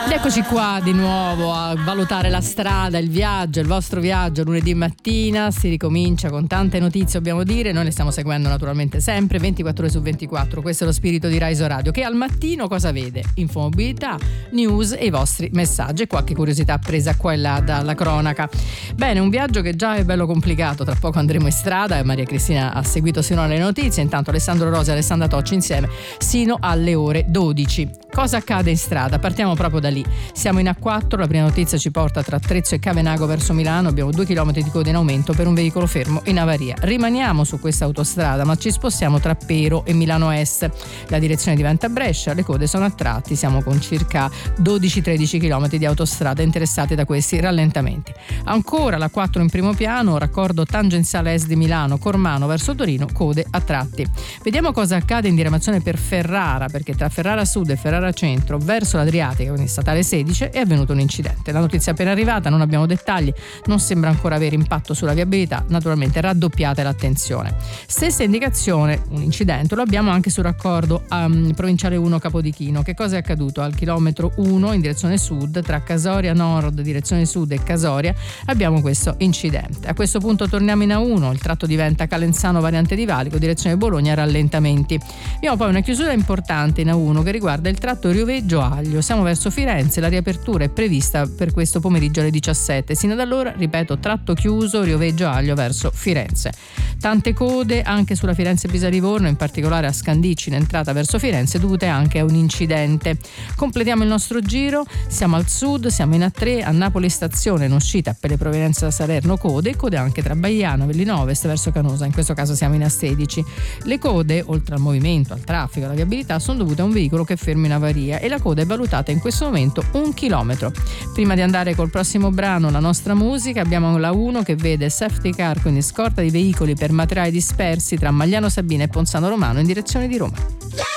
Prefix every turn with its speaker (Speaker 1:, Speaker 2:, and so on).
Speaker 1: Ed eccoci qua di nuovo a valutare la strada, il viaggio, il vostro viaggio lunedì mattina. Si ricomincia con tante notizie, dobbiamo dire. Noi le stiamo seguendo naturalmente sempre 24 ore su 24. Questo è lo spirito di Rai Radio, che al mattino cosa vede? Infomobilità, news e i vostri messaggi e qualche curiosità presa qua e là dalla cronaca. Bene, un viaggio che già è bello complicato. Tra poco andremo in strada e Maria Cristina ha seguito sino alle notizie. Intanto Alessandro Rosi e Alessandra Tocci insieme sino alle ore 12. Cosa accade in strada? Partiamo proprio da lì. Siamo in A4, la prima notizia ci porta tra Trezzo e Cavenago verso Milano. Abbiamo 2 chilometri di coda in aumento per un veicolo fermo in avaria. Rimaniamo su questa autostrada, ma ci spostiamo tra Pero e Milano Est. La direzione diventa Brescia, le code sono a tratti, siamo con circa 12-13 chilometri di autostrada interessati da questi rallentamenti. Ancora la 4 in primo piano, raccordo tangenziale est di Milano, Cormano verso Torino, code a tratti. Vediamo cosa accade in diramazione per Ferrara, perché tra Ferrara Sud e Ferrara Centro verso l'Adriatica, quindi statale 16, è avvenuto un incidente. La notizia è appena arrivata, non abbiamo dettagli, non sembra ancora avere impatto sulla viabilità, naturalmente raddoppiate l'attenzione. Stessa indicazione, un incidente, lo abbiamo anche sul raccordo provinciale 1 Capodichino. Che cosa è accaduto? Al chilometro 1 in direzione sud, tra Casoria Nord direzione sud e Casoria, abbiamo questo incidente. A questo punto torniamo in A1, il tratto diventa Calenzano variante di Valico, direzione Bologna, rallentamenti. Abbiamo poi una chiusura importante in A1 che riguarda il tratto Rioveggio Aglio. Siamo verso Firenze, la riapertura è prevista per questo pomeriggio alle 17. Sino ad allora, ripeto, tratto chiuso Rioveggio Aglio verso Firenze. Tante code anche sulla Firenze-Pisa-Livorno, in particolare a Scandicci in entrata verso Firenze, dovute anche a un incidente. Completiamo il nostro giro, siamo al sud, siamo in A3, a Napoli stazione in uscita per le provenienze da Salerno, code anche tra Baiano, Avellino Ovest verso Canosa, in questo caso siamo in A16. Le code, oltre al movimento, al traffico, alla viabilità, sono dovute a un veicolo che è fermo in avaria e la coda è valutata in questo momento 1 chilometro. Prima di andare col prossimo brano, la nostra musica, abbiamo la 1 che vede safety car, quindi scorta di veicoli per materiali dispersi tra Magliano Sabina e Ponzano Romano in direzione di Roma.